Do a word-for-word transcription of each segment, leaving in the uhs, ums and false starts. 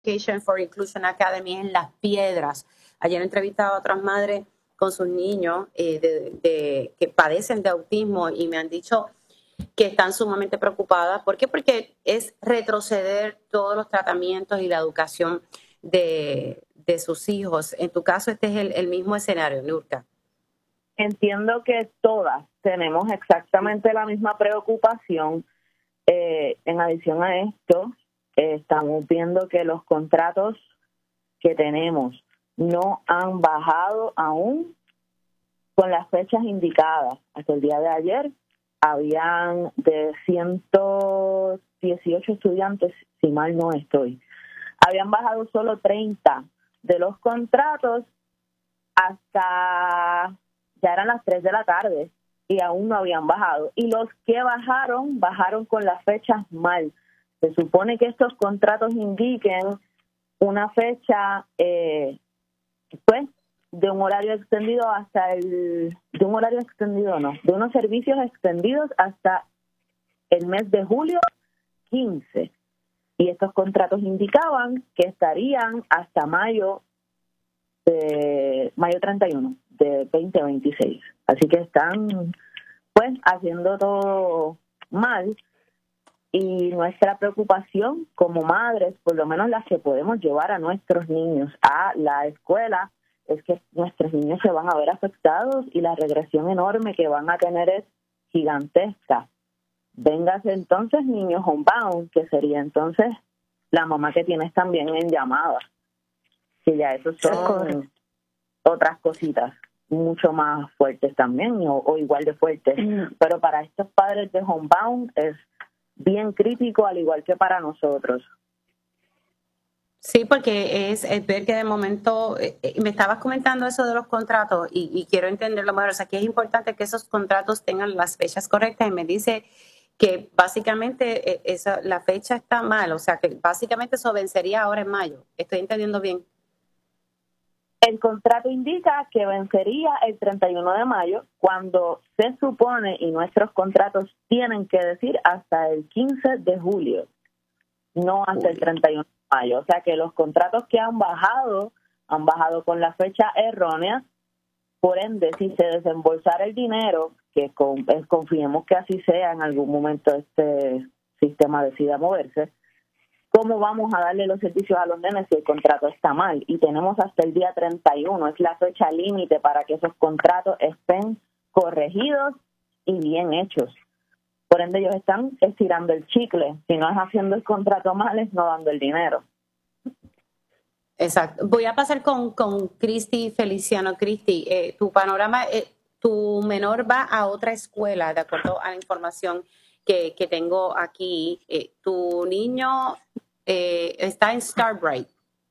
Education for Inclusion Academy en Las Piedras. Ayer entrevistaba a otras madres con sus niños eh, de, de, que padecen de autismo y me han dicho que están sumamente preocupadas. ¿Por qué? Porque es retroceder todos los tratamientos y la educación de, de sus hijos. En tu caso, este es el, el mismo escenario, Nurka. Entiendo que todas tenemos exactamente la misma preocupación. Eh, en adición a esto, eh, estamos viendo que los contratos que tenemos no han bajado aún con las fechas indicadas. Hasta el día de ayer habían de ciento dieciocho estudiantes, si mal no estoy. Habían bajado solo treinta de los contratos hasta ya eran las tres de la tarde y aún no habían bajado. Y los que bajaron, bajaron con las fechas mal. Se supone que estos contratos indiquen una fecha, eh, pues, de un horario extendido hasta el, de un horario extendido no, de unos servicios extendidos hasta el mes de julio quince. Y estos contratos indicaban que estarían hasta mayo, de mayo treinta y uno de veinte veintiséis. Así que están, pues, haciendo todo mal. Y nuestra preocupación como madres, por lo menos las que podemos llevar a nuestros niños a la escuela, es que nuestros niños se van a ver afectados y la regresión enorme que van a tener es gigantesca. Véngase entonces niños homebound, que sería entonces la mamá que tienes también en llamada. Que ya esos son otras cositas mucho más fuertes también o, o igual de fuertes. Mm. Pero para estos padres de homebound es bien crítico, al igual que para nosotros. Sí, porque es, es ver que de momento, eh, me estabas comentando eso de los contratos y, y quiero entenderlo mejor. O sea, que es importante que esos contratos tengan las fechas correctas y me dice que básicamente eh, esa, la fecha está mal, o sea, que básicamente eso vencería ahora en mayo. ¿Estoy entendiendo bien? El contrato indica que vencería el treinta y uno de mayo, cuando se supone, y nuestros contratos tienen que decir hasta el quince de julio, no hasta el treinta y uno de mayo. O sea que los contratos que han bajado, han bajado con la fecha errónea. Por ende, si se desembolsara el dinero, que con, confiemos que así sea, en algún momento este sistema decida moverse, ¿cómo vamos a darle los servicios a los nenes si el contrato está mal? Y tenemos hasta el día treinta y uno, es la fecha límite para que esos contratos estén corregidos y bien hechos. Por ende, ellos están estirando el chicle. Si no es haciendo el contrato mal, es no dando el dinero. Exacto. Voy a pasar con, con Cristi Feliciano. Cristi, eh, tu panorama, eh, tu menor va a otra escuela, de acuerdo a la información que, que tengo aquí. Eh, tu niño eh, está en Starbright.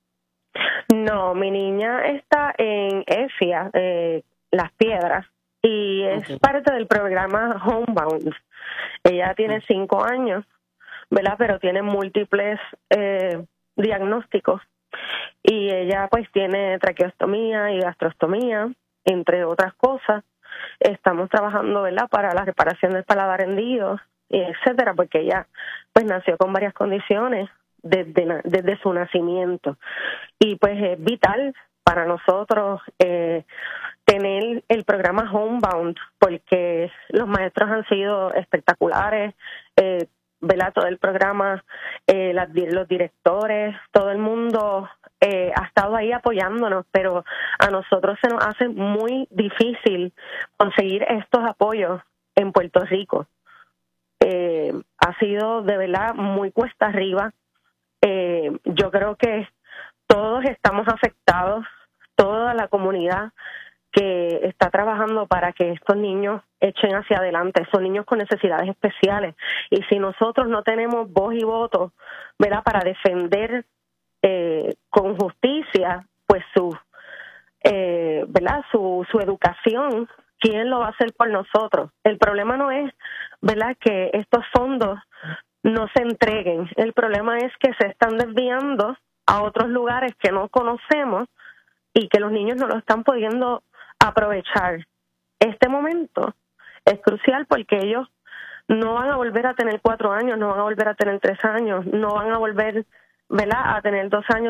No, mi niña está en EFIA, eh, Las Piedras, y es okay. parte del programa Homebound. Ella tiene cinco años, ¿verdad? Pero tiene múltiples eh, diagnósticos. Y ella pues tiene traqueostomía y gastrostomía, entre otras cosas. Estamos trabajando, ¿verdad?, para la reparación del paladar hendido, y etcétera, porque ella pues nació con varias condiciones desde, desde su nacimiento. Y pues es vital para nosotros eh, tener el programa Homebound, porque los maestros han sido espectaculares, eh, ¿verdad? Todo el programa, eh, las, los directores, todo el mundo eh, ha estado ahí apoyándonos, pero a nosotros se nos hace muy difícil conseguir estos apoyos en Puerto Rico. Eh, ha sido de verdad muy cuesta arriba. Eh, yo creo que todos estamos afectados, toda la comunidad que está trabajando para que estos niños echen hacia adelante. Son niños con necesidades especiales. Y si nosotros no tenemos voz y voto, ¿verdad?, para defender eh, con justicia pues su, eh, ¿verdad?, su, su educación, ¿quién lo va a hacer por nosotros? El problema no es, ¿verdad?, que estos fondos no se entreguen. El problema es que se están desviando a otros lugares que no conocemos y que los niños no lo están pudiendo aprovechar. Este momento es crucial porque ellos no van a volver a tener cuatro años, no van a volver a tener tres años, no van a volver ¿verdad?, a tener dos años